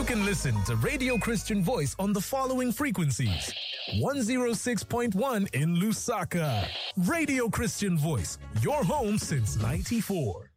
can listen to Radio Christian Voice on the following frequencies. 106.1 in Lusaka. Radio Christian Voice, your home since 94.